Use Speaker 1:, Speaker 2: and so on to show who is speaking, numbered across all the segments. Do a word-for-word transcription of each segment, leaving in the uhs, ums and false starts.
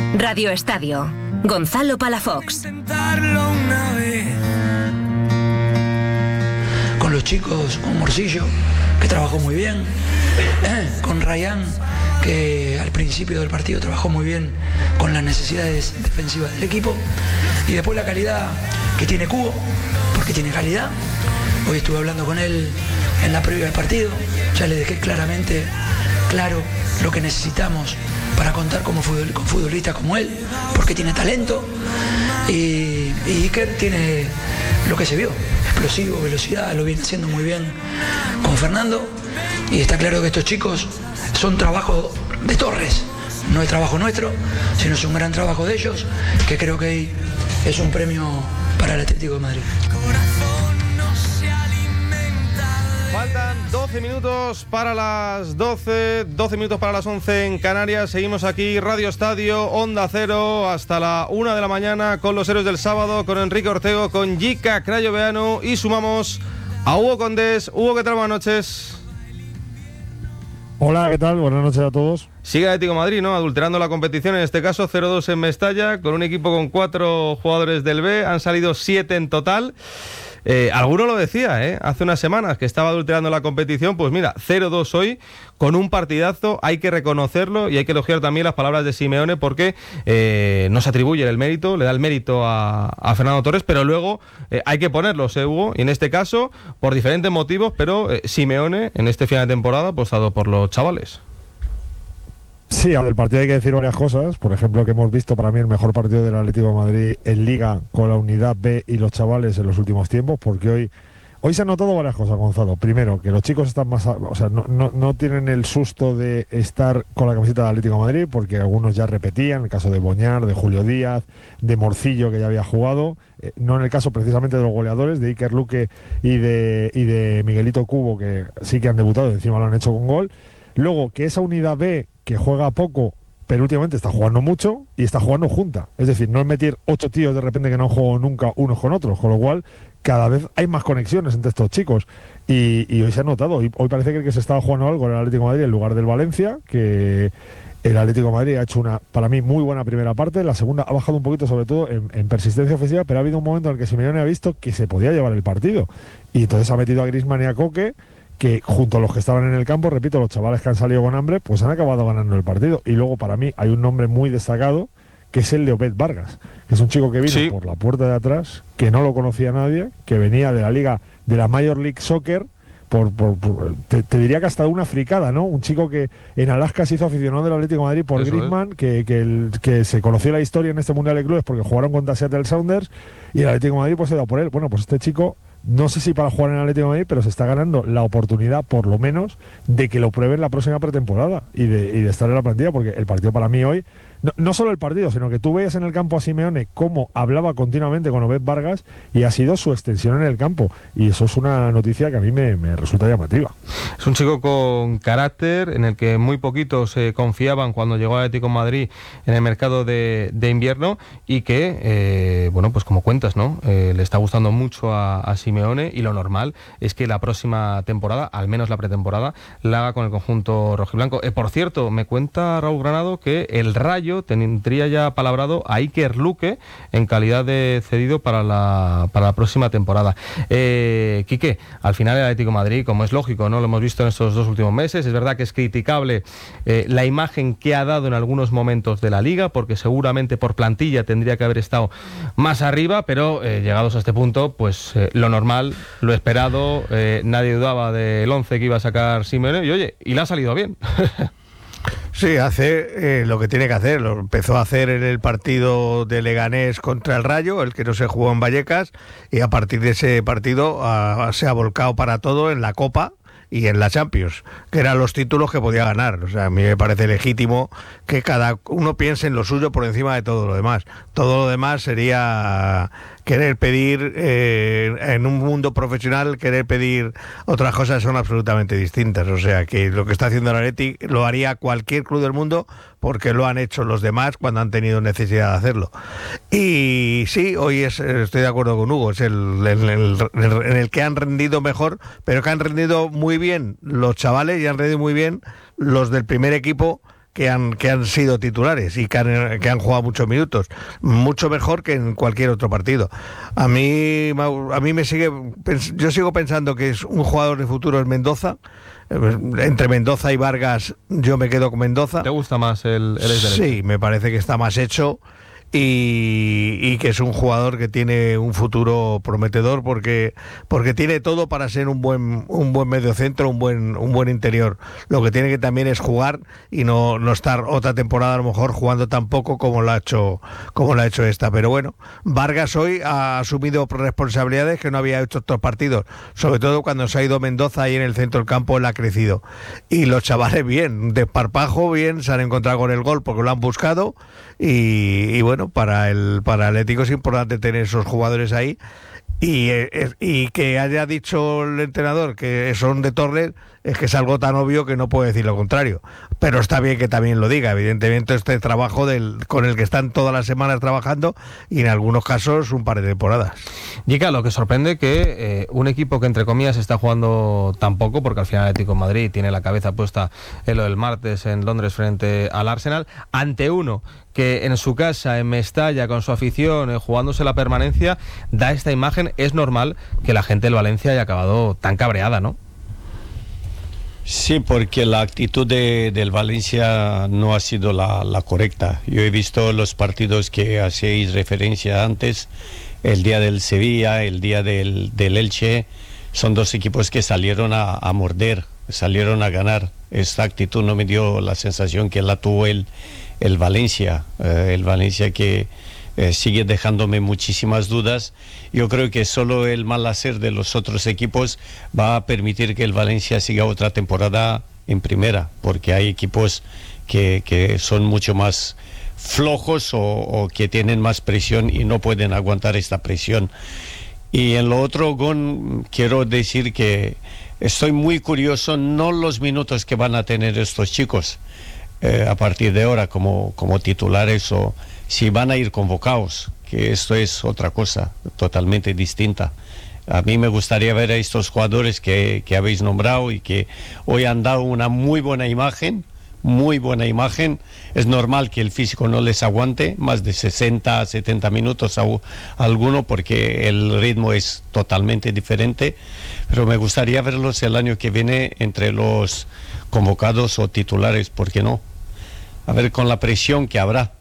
Speaker 1: Radio Estadio. Gonzalo Palafox.
Speaker 2: Con los chicos, con Morcillo, que trabajó muy bien, eh, con Rayán, que al principio del partido trabajó muy bien con las necesidades defensivas del equipo, y después la calidad que tiene Cubo, porque tiene calidad. Hoy estuve hablando con él en la previa del partido, ya le dejé claramente claro lo que necesitamos para contar como futbol, con futbolistas como él, porque tiene talento, y, y Iker tiene lo que se vio, explosivo, velocidad, lo viene haciendo muy bien con Fernando, y está claro que estos chicos son trabajo de Torres, no es trabajo nuestro, sino es un gran trabajo de ellos, que creo que es un premio para el Atlético de Madrid.
Speaker 3: Faltan doce minutos para las doce, doce minutos para las once en Canarias. Seguimos aquí, Radio Estadio, Onda Cero, hasta la una de la mañana con los héroes del sábado, con Enrique Ortego, con Jica Crayoveanu, y sumamos a Hugo Condés. Hugo, ¿qué tal? Buenas noches.
Speaker 4: Hola, ¿qué tal? Buenas noches a todos.
Speaker 3: Sigue el Atlético de Madrid, ¿no? Adulterando la competición, en este caso cero dos en Mestalla, con un equipo con cuatro jugadores del B, han salido siete en total. Eh, alguno lo decía, ¿eh? Hace unas semanas que estaba adulterando la competición. Pues mira, cero dos hoy, con un partidazo. Hay que reconocerlo y hay que elogiar también las palabras de Simeone, porque eh, no se atribuye el mérito, le da el mérito a, a Fernando Torres, pero luego eh, hay que ponerlos, ¿eh, Hugo? Y en este caso, por diferentes motivos, pero eh, Simeone, en este final de temporada, apostado por los chavales.
Speaker 4: Sí, del partido hay que decir varias cosas. Por ejemplo, que hemos visto para mí el mejor partido del Atlético de Madrid en Liga con la unidad B y los chavales en los últimos tiempos, porque hoy hoy se han notado varias cosas, Gonzalo. Primero, que los chicos están más, o sea, no, no, no tienen el susto de estar con la camiseta del Atlético de Madrid, porque algunos ya repetían, en el caso de Boñar, de Julio Díaz, de Morcillo, que ya había jugado, eh, no en el caso precisamente de los goleadores, de Iker Luque y de, y de Miguelito Cubo, que sí que han debutado y encima lo han hecho con gol. Luego, que esa unidad B, que juega poco, pero últimamente está jugando mucho y está jugando junta. Es decir, no es meter ocho tíos de repente que no han jugado nunca unos con otros, con lo cual cada vez hay más conexiones entre estos chicos. Y, y hoy se ha notado, hoy, hoy parece que, el que se estaba jugando algo en el Atlético de Madrid en lugar del Valencia, que el Atlético de Madrid ha hecho una, para mí, muy buena primera parte. La segunda ha bajado un poquito, sobre todo en, en persistencia ofensiva, pero ha habido un momento en el que Simeone ha visto que se podía llevar el partido. Y entonces ha metido a Griezmann y a Coque, que junto a los que estaban en el campo, repito, los chavales que han salido con hambre, pues han acabado ganando el partido. Y luego, para mí, hay un nombre muy destacado, que es el de Obed Vargas, que es un chico que vino sí. por la puerta de atrás, que no lo conocía nadie, que venía de la liga, de la Major League Soccer, por, por, por te, te diría que hasta una fricada, ¿no? Un chico que en Alaska se hizo aficionado del Atlético de Madrid por Eso Griezmann, es. que, que, el, que se conoció la historia en este Mundial de Clubes porque jugaron contra Seattle Sounders, y el Atlético de Madrid pues se da por él. Bueno, pues este chico, no sé si para jugar en el Atlético de Madrid, pero se está ganando la oportunidad, por lo menos, de que lo prueben la próxima pretemporada y de, y de estar en la plantilla, porque el partido para mí hoy, no, no solo el partido, sino que tú veías en el campo a Simeone cómo hablaba continuamente con Obed Vargas, y ha sido su extensión en el campo, y eso es una noticia que a mí me, me resulta llamativa.
Speaker 3: Es un chico con carácter, en el que muy poquitos se eh, confiaban cuando llegó al Atlético de Madrid en el mercado de, de invierno, y que, eh, bueno, pues como cuentas, ¿no? Eh, le está gustando mucho a, a Simeone, y lo normal es que la próxima temporada, al menos la pretemporada, la haga con el conjunto rojiblanco. Eh, por cierto, me cuenta Raúl Granado que el Rayo tendría ya palabrado a Iker Luque en calidad de cedido para la, para la próxima temporada. Eh, Quique, al final el Atlético de Madrid, como es lógico, ¿no? Lo hemos visto en estos dos últimos meses, es verdad que es criticable eh, la imagen que ha dado en algunos momentos de la Liga, porque seguramente por plantilla tendría que haber estado más arriba, pero eh, llegados a este punto, pues eh, lo normal, lo esperado, eh, nadie dudaba del once que iba a sacar Simeone, y oye, y le ha salido bien.
Speaker 5: Sí, hace eh, lo que tiene que hacer. Lo empezó a hacer en el partido de Leganés contra el Rayo, el que no se jugó en Vallecas, y a partir de ese partido a, se ha volcado para todo en la Copa y en la Champions, que eran los títulos que podía ganar. O sea, a mí me parece legítimo que cada uno piense en lo suyo por encima de todo lo demás. Todo lo demás sería querer pedir, eh, en un mundo profesional, querer pedir otras cosas son absolutamente distintas. O sea, que lo que está haciendo el Atleti lo haría cualquier club del mundo, porque lo han hecho los demás cuando han tenido necesidad de hacerlo. Y sí, hoy es, estoy de acuerdo con Hugo, es el, el, el, el, en el que han rendido mejor, pero que han rendido muy bien los chavales y han rendido muy bien los del primer equipo, que han, que han sido titulares y que han, que han jugado muchos minutos, mucho mejor que en cualquier otro partido. A mí, a mí me sigue, yo sigo pensando que es un jugador de futuro es Mendoza. Entre Mendoza y Vargas yo me quedo con Mendoza.
Speaker 3: ¿Te gusta más el, el ex derecho?
Speaker 5: Sí, me parece que está más hecho. Y, y que es un jugador que tiene un futuro prometedor porque porque tiene todo para ser un buen un buen mediocentro, un buen un buen interior. Lo que tiene que también es jugar y no, no estar otra temporada a lo mejor jugando tan poco como lo ha hecho como lo ha hecho esta. Pero bueno, Vargas hoy ha asumido responsabilidades que no había hecho otros partidos, sobre todo cuando se ha ido Mendoza ahí en el centro del campo, él ha crecido. Y los chavales bien, desparpajo, bien, se han encontrado con el gol porque lo han buscado y, y bueno, para el para Atlético es importante tener esos jugadores ahí y, y que haya dicho el entrenador que son de Torres es que es algo tan obvio que no puedo decir lo contrario, pero está bien que también lo diga. Evidentemente este trabajo del, con el que están todas las semanas trabajando y en algunos casos un par de temporadas.
Speaker 3: Llega, lo que sorprende que eh, un equipo que entre comillas está jugando tan poco, porque al final el Atlético de Madrid tiene la cabeza puesta en lo del martes en Londres frente al Arsenal, ante uno que en su casa, en Mestalla, con su afición, eh, jugándose la permanencia, da esta imagen. Es normal que la gente del Valencia haya acabado tan cabreada, ¿no?
Speaker 6: Sí, porque la actitud de, del Valencia no ha sido la, la correcta. Yo he visto los partidos que hacéis referencia antes, el día del Sevilla, el día del, del Elche, son dos equipos que salieron a, a morder, salieron a ganar. Esta actitud no me dio la sensación que la tuvo el, el Valencia, eh, el Valencia que eh, sigue dejándome muchísimas dudas. Yo creo que solo el mal hacer de los otros equipos va a permitir que el Valencia siga otra temporada en primera, porque hay equipos que, que son mucho más flojos o, o que tienen más presión y no pueden aguantar esta presión. Y en lo otro, Gon, quiero decir que estoy muy curioso, no los minutos que van a tener estos chicos eh, a partir de ahora como, como titulares, o si van a ir convocados, que esto es otra cosa totalmente distinta. A mí me gustaría ver a estos jugadores que, que habéis nombrado y que hoy han dado una muy buena imagen, muy buena imagen. Es normal que el físico no les aguante más de sesenta, setenta minutos a, a alguno, porque el ritmo es totalmente diferente, pero me gustaría verlos el año que viene entre los convocados o titulares, ¿por qué no? A ver con la presión que habrá.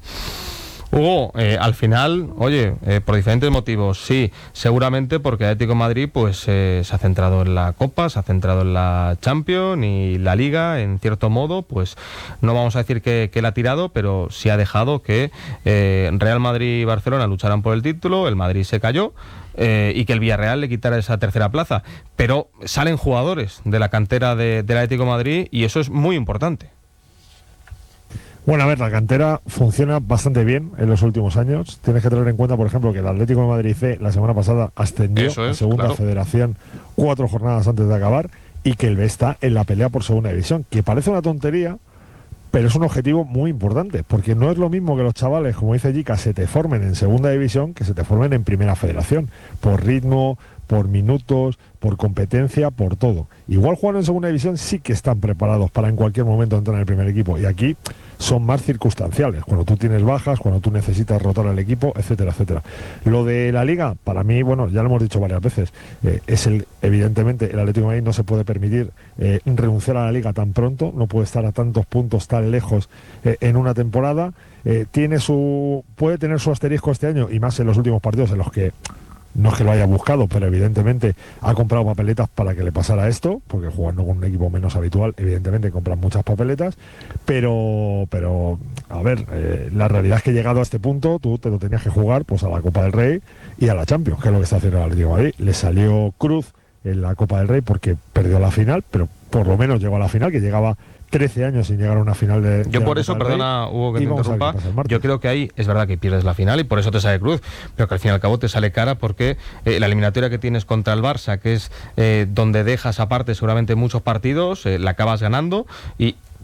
Speaker 3: Hugo, eh, al final, oye, eh, por diferentes motivos, sí, seguramente porque Atlético de Madrid pues eh, se ha centrado en la Copa, se ha centrado en la Champions y la Liga, en cierto modo, pues no vamos a decir que, que la ha tirado, pero sí ha dejado que eh, Real Madrid y Barcelona lucharan por el título, el Madrid se cayó, eh, y que el Villarreal le quitara esa tercera plaza, pero salen jugadores de la cantera de, del Atlético de Madrid y eso es muy importante.
Speaker 4: Bueno, a ver, la cantera funciona bastante bien en los últimos años. Tienes que tener en cuenta, por ejemplo, que el Atlético de Madrid C la semana pasada ascendió
Speaker 3: es,
Speaker 4: a Segunda
Speaker 3: claro.
Speaker 4: Federación cuatro jornadas antes de acabar, y que el B está en la pelea por Segunda División, que parece una tontería, pero es un objetivo muy importante, porque no es lo mismo que los chavales, como dice Jica, se te formen en Segunda División que se te formen en Primera Federación, por ritmo, por minutos, por competencia, por todo. Igual jugando en Segunda División sí que están preparados para en cualquier momento entrar en el primer equipo, y aquí son más circunstanciales, cuando tú tienes bajas, cuando tú necesitas rotar al equipo, etcétera, etcétera. Lo de la Liga, para mí, bueno, ya lo hemos dicho varias veces, eh, es el, evidentemente, el Atlético de Madrid no se puede permitir eh, renunciar a la Liga tan pronto, no puede estar a tantos puntos tan lejos eh, en una temporada. Eh, tiene su, puede tener su asterisco este año, y más en los últimos partidos en los que no es que lo haya buscado, pero evidentemente ha comprado papeletas para que le pasara esto, porque jugando con un equipo menos habitual, evidentemente compran muchas papeletas, pero, pero a ver, eh, la realidad es que llegado a este punto, tú te lo tenías que jugar pues a la Copa del Rey y a la Champions, que es lo que está haciendo el Atlético de Madrid. Le salió cruz en la Copa del Rey porque perdió la final, pero por lo menos llegó a la final, que llegaba trece años sin llegar a una final de...
Speaker 3: Yo
Speaker 4: de
Speaker 3: por eso, perdona Hugo que te interrumpa, yo creo que ahí es verdad que pierdes la final y por eso te sale cruz, pero que al fin y al cabo te sale cara porque eh, la eliminatoria que tienes contra el Barça, que es eh, donde dejas aparte seguramente muchos partidos, eh, la acabas ganando y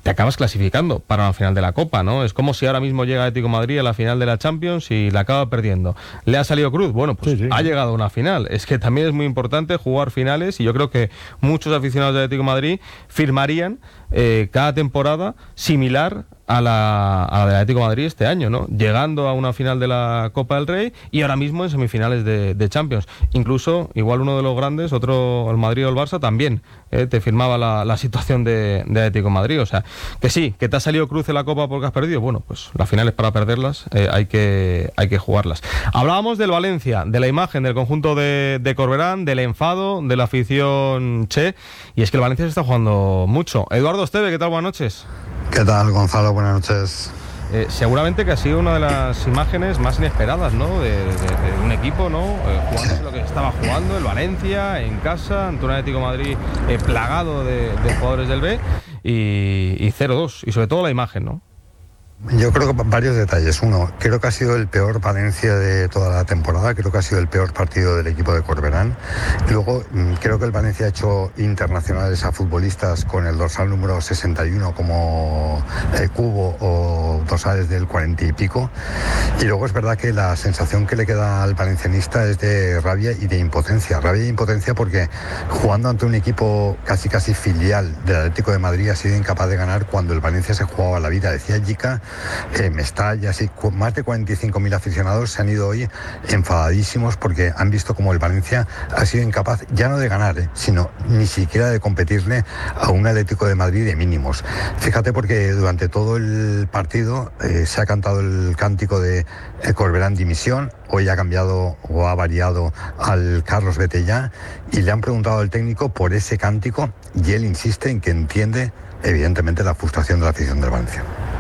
Speaker 3: te acabas clasificando para la final de la Copa, ¿no? Es como si ahora mismo llega Atlético de Madrid a la final de la Champions y la acaba perdiendo. ¿Le ha salido cruz? Bueno, pues sí, sí. ha llegado a una final. Es que también es muy importante jugar finales y yo creo que muchos aficionados de Atlético de Madrid firmarían eh, cada temporada similar a la, a la del Atlético de Madrid este año, ¿no? Llegando a una final de la Copa del Rey y ahora mismo en semifinales de, de Champions. Incluso, igual uno de los grandes, otro, el Madrid o el Barça, también eh, te firmaba la, la situación de, de Atlético de Madrid. O sea, que sí, que te ha salido cruz en la Copa porque has perdido. Bueno, pues las finales para perderlas eh, hay que hay que jugarlas. Hablábamos del Valencia, de la imagen del conjunto de, de Corberán, del enfado, de la afición Che, y es que el Valencia se está jugando mucho. Eduardo Esteve, ¿qué tal? Buenas noches.
Speaker 7: ¿Qué tal, Gonzalo? Buenas noches.
Speaker 3: Eh, seguramente que ha sido una de las imágenes más inesperadas, ¿no? De, de, de un equipo, ¿no? Eh, jugando lo que estaba jugando, el Valencia, en casa, ante un Atlético de Madrid eh, plagado de, de jugadores del B y, y cero dos. Y sobre todo la imagen, ¿no?
Speaker 7: Yo creo que varios detalles. Uno, creo que ha sido el peor Valencia de toda la temporada, creo que ha sido el peor partido del equipo de Corberán. Luego, creo que el Valencia ha hecho internacionales a futbolistas con el dorsal número sesenta y uno como eh, Cubo o dorsales del cuarenta y pico. Y luego es verdad que la sensación que le queda al valencianista es de rabia y de impotencia. Rabia e impotencia porque jugando ante un equipo casi casi filial del Atlético de Madrid ha sido incapaz de ganar cuando el Valencia se jugaba la vida. Decía Jica, Eh, me está ya así, más de cuarenta y cinco mil aficionados se han ido hoy enfadadísimos porque han visto como el Valencia ha sido incapaz ya no de ganar, eh, sino ni siquiera de competirle a un Atlético de Madrid de mínimos. Fíjate porque durante todo el partido eh, se ha cantado el cántico de eh, Corberán dimisión, hoy ha cambiado o ha variado al Carlos vete ya y le han preguntado al técnico por ese cántico y él insiste en que entiende evidentemente la frustración de la afición del Valencia.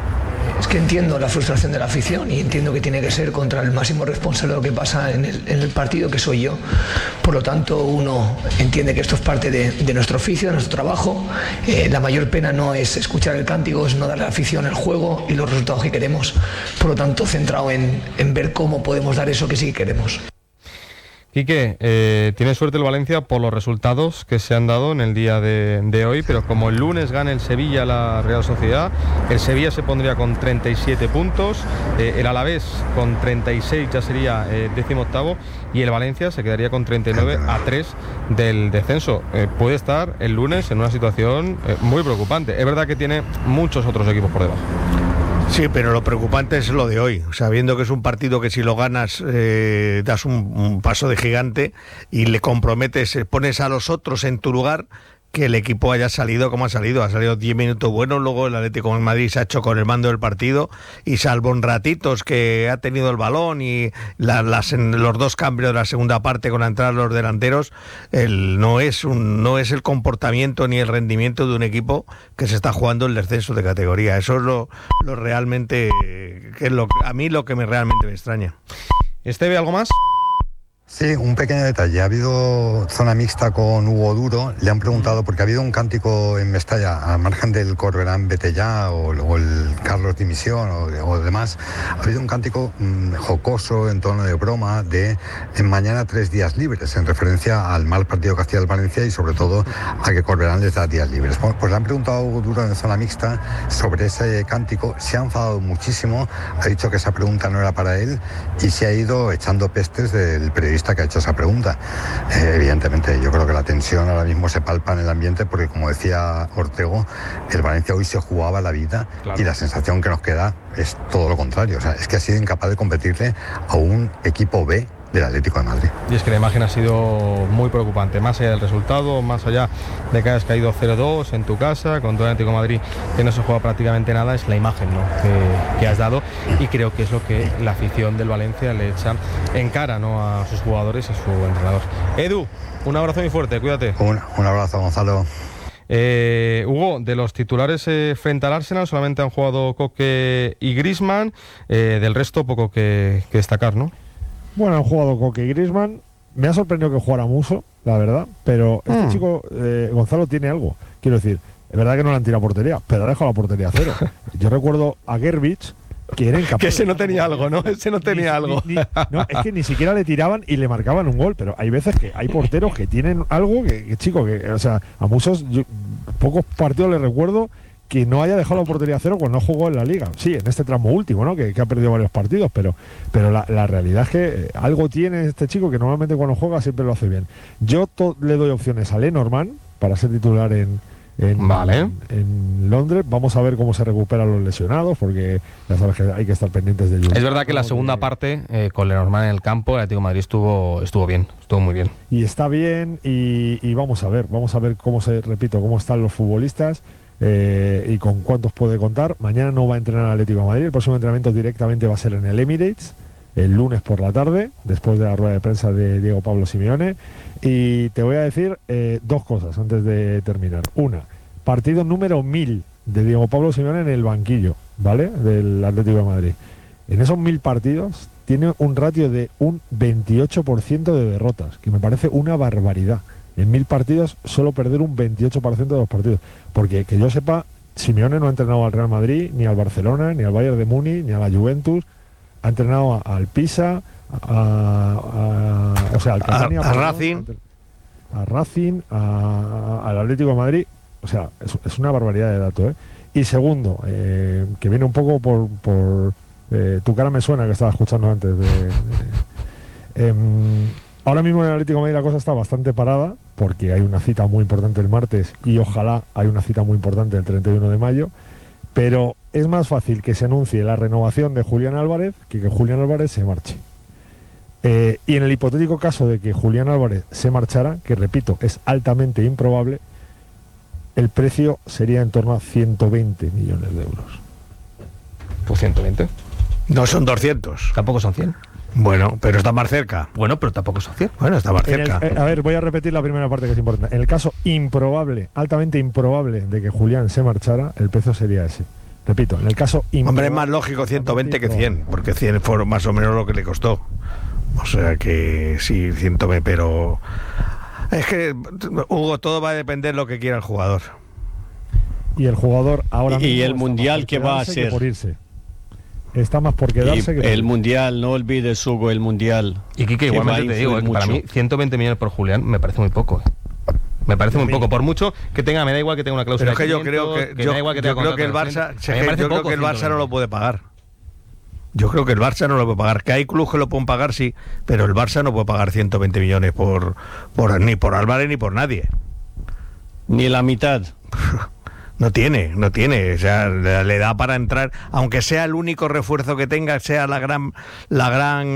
Speaker 2: Es que entiendo la frustración de la afición y entiendo que tiene que ser contra el máximo responsable de lo que pasa en el, en el partido, que soy yo. Por lo tanto, uno entiende que esto es parte de, de nuestro oficio, de nuestro trabajo. Eh, la mayor pena no es escuchar el cántico, es no darle a la afición el juego y los resultados que queremos. Por lo tanto, centrado en, en ver cómo podemos dar eso que sí que queremos.
Speaker 3: Quique, eh, tiene suerte el Valencia por los resultados que se han dado en el día de, de hoy, pero como el lunes gana el Sevilla la Real Sociedad, el Sevilla se pondría con treinta y siete puntos, eh, el Alavés con treinta y seis ya sería eh, décimo octavo y el Valencia se quedaría con treinta y nueve a tres del descenso. Eh, puede estar el lunes en una situación eh, muy preocupante. Es verdad que tiene muchos otros equipos por debajo.
Speaker 5: Sí, pero lo preocupante es lo de hoy, sabiendo que es un partido que si lo ganas eh, das un, un paso de gigante y le comprometes, pones a los otros en tu lugar, que el equipo haya salido como ha salido, ha salido diez minutos buenos, luego el Atlético de Madrid se ha hecho con el mando del partido y salvo en ratitos que ha tenido el balón y la, las, los dos cambios de la segunda parte con la entrada de los delanteros, el, no, es un, no es el comportamiento ni el rendimiento de un equipo que se está jugando el descenso de categoría. Eso es lo, lo realmente, que es lo, a mí lo que me realmente me extraña.
Speaker 3: ¿Esteve algo más?
Speaker 7: Sí, un pequeño detalle. Ha habido zona mixta con Hugo Duro. Le han preguntado, porque ha habido un cántico en Mestalla, al margen del Corberán vete ya o, o el Carlos dimisión o, o demás, ha habido un cántico mmm, jocoso, en tono de broma, de en mañana tres días libres, en referencia al mal partido que hacía el Valencia y sobre todo a que Corberán les da días libres. Pues, pues le han preguntado a Hugo Duro en zona mixta sobre ese cántico. Se ha enfadado muchísimo, ha dicho que esa pregunta no era para él y se ha ido echando pestes del periodista que ha hecho esa pregunta. Eh, evidentemente yo creo que la tensión ahora mismo se palpa en el ambiente porque, como decía Ortego, el Valencia hoy se jugaba la vida, claro, y la sensación que nos queda es todo lo contrario. O sea, es que ha sido incapaz de competirle a un equipo B del Atlético de Madrid.
Speaker 3: Y es que la imagen ha sido muy preocupante, más allá del resultado, más allá de que hayas caído cero dos en tu casa, con todo el Atlético de Madrid que no se juega prácticamente nada, es la imagen, ¿no?, que, que has dado, y creo que es lo que la afición del Valencia le echa en cara, ¿no?, a sus jugadores y a su entrenador. Edu, un abrazo muy fuerte, cuídate.
Speaker 7: Un, un abrazo, Gonzalo.
Speaker 3: Eh, Hugo, de los titulares eh, frente al Arsenal solamente han jugado Coque y Griezmann, eh, del resto poco que, que destacar, ¿no?
Speaker 4: Bueno, han jugado Coque y Griezmann. Me ha sorprendido que jugara Muso, la verdad, pero este mm. chico, eh, Gonzalo, tiene algo. Quiero decir, es verdad que no le han tirado portería, pero ha dejado la portería a cero. Yo recuerdo a Gerbich, que era incapaz.
Speaker 3: Que ese no tenía algo, ¿no? Ese no tenía
Speaker 4: ni,
Speaker 3: algo.
Speaker 4: Ni, ni, no, es que ni siquiera le tiraban y le marcaban un gol, pero hay veces que hay porteros que tienen algo que, que chico, que, o sea, a Musos, yo, pocos partidos le recuerdo que no haya dejado la portería a cero cuando no jugó en la Liga. Sí, en este tramo último, ¿no? Que, que ha perdido varios partidos, pero, pero la, la realidad es que eh, algo tiene este chico que normalmente cuando juega siempre lo hace bien. Yo to- le doy opciones a Lenormand para ser titular en, en,
Speaker 3: Vale.
Speaker 4: en, en Londres. Vamos a ver cómo se recuperan los lesionados, porque ya sabes que hay que estar pendientes de ellos.
Speaker 3: Es verdad que la segunda parte, eh, con Lenormand en el campo, el Atlético de Madrid estuvo, estuvo bien, estuvo muy bien.
Speaker 4: Y está bien, y, y vamos a ver, vamos a ver cómo se, repito, cómo están los futbolistas. Eh, y con cuántos puede contar. Mañana no va a entrenar el Atlético de Madrid, el próximo entrenamiento directamente va a ser en el Emirates, el lunes por la tarde, después de la rueda de prensa de Diego Pablo Simeone. Y te voy a decir eh, dos cosas antes de terminar. Una, partido número mil de Diego Pablo Simeone en el banquillo, ¿vale?, del Atlético de Madrid. En esos mil partidos tiene un ratio de un veintiocho por ciento de derrotas, que me parece una barbaridad. En mil partidos solo perder un veintiocho por ciento de los partidos. Porque que yo sepa, Simeone no ha entrenado al Real Madrid, ni al Barcelona, ni al Bayern de Múnich, ni a la Juventus. Ha entrenado a- al Pisa, a, a- o sea, al Catania,
Speaker 5: a
Speaker 4: perdón,
Speaker 5: Racing.
Speaker 4: a Racing, a- a- al Atlético de Madrid. O sea, es, es una barbaridad de datos, ¿eh? Y segundo, eh, que viene un poco por... por eh, tu cara me suena, que estaba escuchando antes de... de- em, Ahora mismo en el Atlético de Madrid la cosa está bastante parada, porque hay una cita muy importante el martes y ojalá hay una cita muy importante el treinta y uno de mayo, pero es más fácil que se anuncie la renovación de Julián Álvarez que que Julián Álvarez se marche. Eh, y en el hipotético caso de que Julián Álvarez se marchara, que repito, es altamente improbable, el precio sería en torno a ciento veinte millones de euros.
Speaker 3: Pues ciento veinte.
Speaker 5: No son doscientos.
Speaker 3: Tampoco son cien.
Speaker 5: Bueno, pero está más cerca.
Speaker 3: Bueno, pero tampoco son cien.
Speaker 5: Bueno, está más
Speaker 4: En el-
Speaker 5: cerca.
Speaker 4: eh, a ver, voy a repetir la primera parte que es importante. En el caso improbable, altamente improbable de que Julián se marchara, el precio sería ese. Repito, en el caso improbable...
Speaker 5: Hombre, es más lógico ciento veinte que cien, porque cien fue más o menos lo que le costó. O sea que sí, ciento veinte, pero... Es que, Hugo, todo va a depender de lo que quiera el jugador.
Speaker 4: Y el jugador ahora
Speaker 6: Y
Speaker 4: mismo
Speaker 6: el
Speaker 4: está
Speaker 6: Mundial,
Speaker 4: más por
Speaker 6: ¿qué va a
Speaker 4: quedarse que
Speaker 6: hacer?
Speaker 4: por irse. Está más por quedarse
Speaker 6: Y
Speaker 4: que por
Speaker 6: el
Speaker 4: irse.
Speaker 6: Mundial, no olvides, Hugo, el Mundial.
Speaker 3: Y Quique,
Speaker 6: que va
Speaker 3: igualmente
Speaker 6: a
Speaker 3: te digo,
Speaker 6: influir
Speaker 3: eh, que para
Speaker 6: mucho.
Speaker 3: mí ciento veinte millones por Julián me parece muy poco. eh. Me parece muy poco. Por mucho que tenga, me da igual que tenga una cláusula
Speaker 5: Pero es que
Speaker 3: de
Speaker 5: yo creo
Speaker 3: quinientos,
Speaker 5: que,
Speaker 3: me
Speaker 5: yo,
Speaker 3: da igual que
Speaker 5: yo
Speaker 3: tenga
Speaker 5: creo que el
Speaker 3: contrato de
Speaker 5: Barça,
Speaker 3: doscientos.
Speaker 5: se-
Speaker 3: A mí me parece
Speaker 5: yo creo
Speaker 3: poco
Speaker 5: que el Barça no
Speaker 3: ciento veinte.
Speaker 5: lo puede pagar. Yo creo que el Barça no lo puede pagar. Que hay clubes que lo pueden pagar, sí, pero el Barça no puede pagar ciento veinte millones por, por ni por Álvarez ni por nadie.
Speaker 6: Ni la mitad.
Speaker 5: No tiene, no tiene, o sea, le, le da para entrar, aunque sea el único refuerzo que tenga, sea la gran la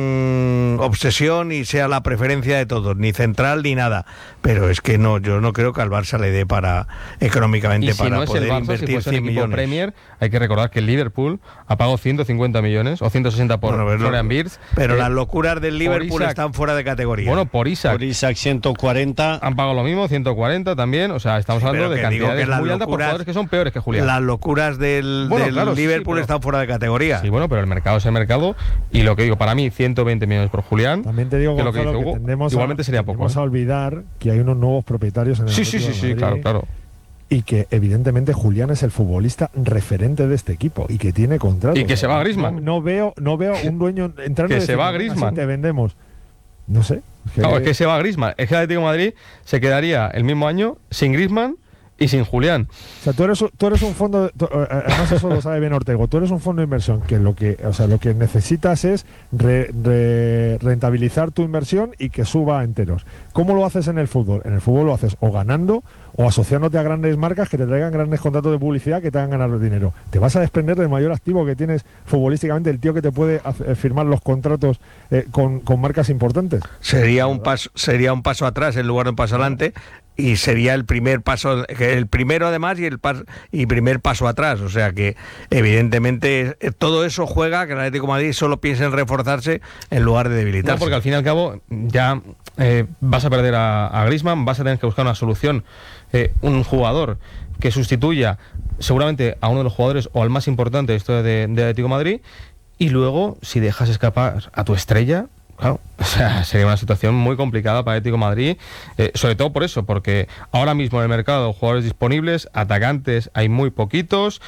Speaker 5: gran obsesión y sea la preferencia de todos, ni central ni nada. Pero es que no, yo no creo que al Barça le dé para económicamente
Speaker 3: Y si
Speaker 5: para
Speaker 3: no es el
Speaker 5: poder
Speaker 3: Barça, si
Speaker 5: invertir
Speaker 3: fuese un
Speaker 5: cien
Speaker 3: equipo
Speaker 5: millones.
Speaker 3: Premier, hay que recordar que el Liverpool ha pagado ciento cincuenta millones o ciento sesenta por
Speaker 5: Bueno, pero-
Speaker 3: Florian Wirtz.
Speaker 5: Pero
Speaker 3: eh,
Speaker 5: las locuras del Liverpool
Speaker 3: Isaac.
Speaker 5: están fuera de categoría.
Speaker 3: Bueno, por Isaac.
Speaker 6: Por Isaac ciento cuarenta.
Speaker 3: Han pagado lo mismo, ciento cuarenta también. O sea, estamos
Speaker 5: Sí,
Speaker 3: hablando
Speaker 5: pero
Speaker 3: de
Speaker 5: que digo
Speaker 3: cantidades
Speaker 5: que las
Speaker 3: muy altas por
Speaker 5: locuras-
Speaker 3: jugadores que son peores que Julián.
Speaker 5: Las locuras del,
Speaker 3: Bueno,
Speaker 5: del
Speaker 3: claro, sí,
Speaker 5: Liverpool
Speaker 3: pero-
Speaker 5: están fuera de categoría.
Speaker 3: Sí, bueno, pero el mercado es el mercado. Y lo que digo, para mí, ciento veinte millones por Julián.
Speaker 4: También te digo,
Speaker 3: que lo que
Speaker 4: Gonzalo,
Speaker 3: dice
Speaker 4: que
Speaker 3: Hugo,
Speaker 4: tendemos
Speaker 3: igualmente
Speaker 4: a,
Speaker 3: sería poco.
Speaker 4: tendemos
Speaker 3: ¿eh?
Speaker 4: a olvidar que hay unos nuevos propietarios en el
Speaker 3: Sí, sí,
Speaker 4: Atlético
Speaker 3: sí,
Speaker 4: de
Speaker 3: sí, claro,
Speaker 4: Madrid
Speaker 3: claro.
Speaker 4: y que evidentemente Julián es el futbolista referente de este equipo y que tiene contrato.
Speaker 3: Y que se va a Griezmann.
Speaker 4: No, no veo, no veo un dueño entrando
Speaker 3: Que
Speaker 4: y
Speaker 3: se
Speaker 4: decir,
Speaker 3: va a
Speaker 4: "Venga,
Speaker 3: Griezmann".
Speaker 4: sí, te vendemos. No sé. es que-
Speaker 3: Claro, es que se va Griezmann. Es que el Atlético de Madrid se quedaría el mismo año sin Griezmann y sin Julián.
Speaker 4: O sea, tú eres, un- tú eres un fondo, de- tú- eh, además eso lo sabe bien Ortego, tú eres un fondo de inversión que lo que, o sea, lo que necesitas es re- re- rentabilizar tu inversión y que suba a enteros. ¿Cómo lo haces en el fútbol? En el fútbol lo haces o ganando o asociándote a grandes marcas que te traigan grandes contratos de publicidad que te hagan ganar dinero. Te vas a desprender del mayor activo que tienes futbolísticamente, el tío que te puede hace- firmar los contratos eh, con, con marcas importantes.
Speaker 5: Sería un paso, sería un paso atrás en lugar de un paso adelante, y sería el primer paso, el primero además y el pas, y primer paso atrás. O sea que evidentemente eh, todo eso juega que el Atlético de Madrid solo piensa en reforzarse en lugar de debilitarse.
Speaker 3: No, porque al fin y al cabo ya eh, vas a perder a, a Griezmann, vas a tener que buscar una solución, eh, un jugador que sustituya seguramente a uno de los jugadores o al más importante de esto de, de Atlético de Madrid, y luego si dejas escapar a tu estrella, claro, o sea, sería una situación muy complicada para Atlético de Madrid, eh, sobre todo por eso, porque ahora mismo en el mercado jugadores disponibles, atacantes hay muy poquitos.